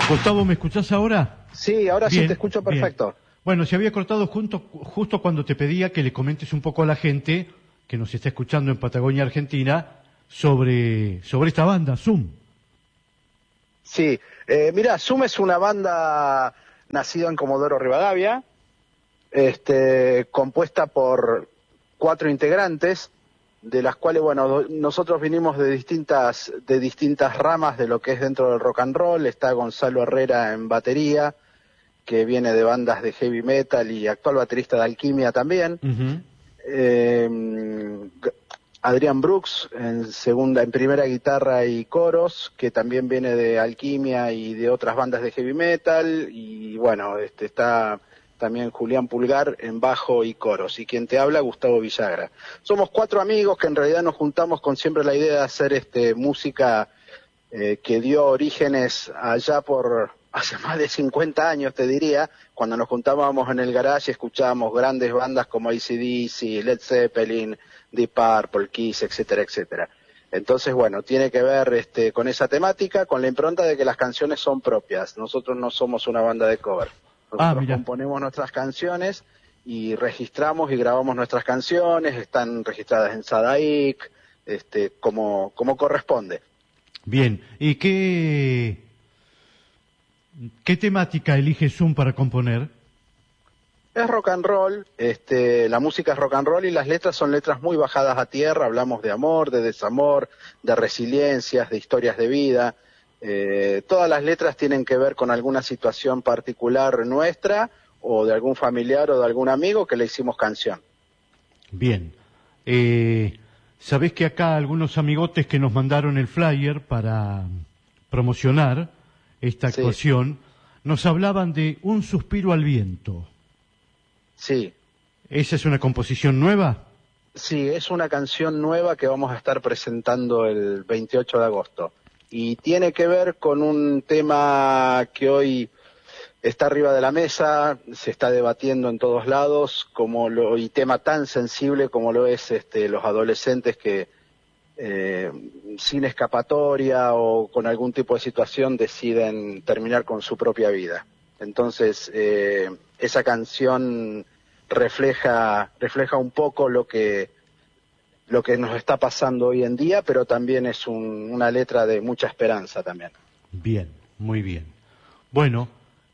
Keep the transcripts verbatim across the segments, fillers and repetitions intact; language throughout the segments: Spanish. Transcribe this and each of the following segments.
Gustavo, ¿me escuchás ahora? Sí, ahora Bien, sí te escucho perfecto. Bien. Bueno, se había cortado junto, justo cuando te pedía que le comentes un poco a la gente que nos está escuchando en Patagonia, Argentina, sobre, sobre esta banda, Zoom. Sí, eh, mira, Zoom es una banda nacida en Comodoro Rivadavia, este, compuesta por cuatro integrantes, de las cuales, bueno, nosotros vinimos de distintas, de distintas ramas de lo que es dentro del rock and roll. Está Gonzalo Herrera en batería, que viene de bandas de heavy metal y actual baterista de Alquimia también. Uh-huh. eh, Adrián Brooks en segunda, en primera guitarra y coros, que también viene de Alquimia y de otras bandas de heavy metal. Y bueno, este está también Julián Pulgar en bajo y coros, y quien te habla, Gustavo Villagra. Somos cuatro amigos que en realidad nos juntamos con siempre la idea de hacer este música eh, que dio orígenes allá por hace más de cincuenta años, te diría, cuando nos juntábamos en el garage y escuchábamos grandes bandas como A C D C, Led Zeppelin, Deep Purple, Kiss, etcétera, etcétera. Entonces, bueno, tiene que ver este, con esa temática, con la impronta de que las canciones son propias. Nosotros no somos una banda de cover. Nosotros Ah, componemos nuestras canciones y registramos y grabamos nuestras canciones, están registradas en Sadaic, este, como, como corresponde. Bien, ¿y qué, qué temática elige Zoom para componer? Es rock and roll, este, la música es rock and roll y las letras son letras muy bajadas a tierra. Hablamos de amor, de desamor, de resiliencias, de historias de vida. Eh, todas las letras tienen que ver con alguna situación particular nuestra o de algún familiar o de algún amigo que le hicimos canción. Bien. Eh, ¿Sabés que acá algunos amigotes que nos mandaron el flyer para promocionar esta actuación, sí, nos hablaban de Un suspiro al viento? Sí. ¿Esa es una composición nueva? Sí, es una canción nueva que vamos a estar presentando el veintiocho de agosto. Y tiene que ver con un tema que hoy está arriba de la mesa, se está debatiendo en todos lados, como lo, y tema tan sensible como lo es este, los adolescentes que eh, sin escapatoria o con algún tipo de situación deciden terminar con su propia vida. Entonces, eh, esa canción refleja, refleja un poco lo que lo que nos está pasando hoy en día, pero también es un, una letra de mucha esperanza también. Bien, muy bien. Bueno,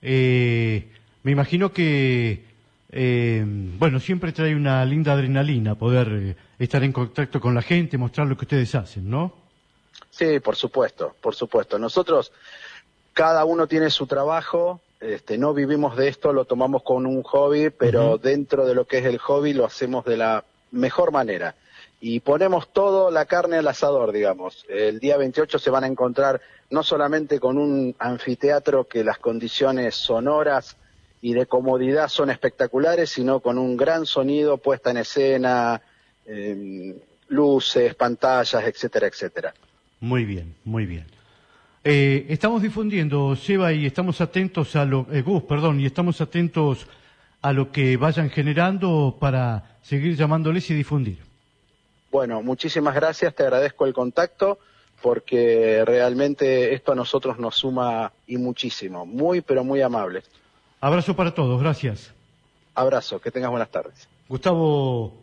eh, me imagino que, eh, bueno, siempre trae una linda adrenalina poder eh, estar en contacto con la gente, mostrar lo que ustedes hacen, ¿no? Sí, por supuesto, por supuesto. Nosotros, cada uno tiene su trabajo, este, no vivimos de esto, lo tomamos con un hobby, pero uh-huh. dentro de lo que es el hobby lo hacemos de la mejor manera. Y ponemos todo la carne al asador, digamos. El día veintiocho se van a encontrar no solamente con un anfiteatro que las condiciones sonoras y de comodidad son espectaculares, sino con un gran sonido, puesta en escena, eh, luces, pantallas, etcétera, etcétera. Muy bien, muy bien. Eh, estamos difundiendo, Seba, y estamos atentos a lo, eh, Gus, perdón, y estamos atentos a lo que vayan generando para seguir llamándoles y difundir. Bueno, muchísimas gracias, te agradezco el contacto, porque realmente esto a nosotros nos suma y muchísimo. Muy, pero muy amable. Abrazo para todos, gracias. Abrazo, que tengas buenas tardes. Gustavo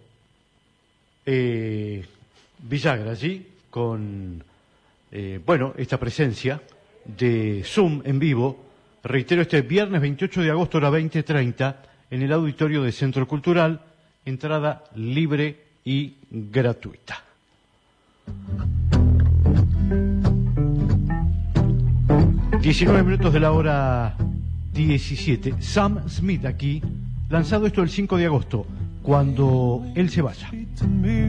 eh, Villagra, allí, con, eh, bueno, esta presencia de Zoom en vivo, reitero, este viernes veintiocho de agosto a las veinte treinta, en el auditorio de Centro Cultural, entrada libre y gratuita. diecinueve minutos de la hora diecisiete. Sam Smith aquí, lanzado esto el cinco de agosto, cuando él se vaya.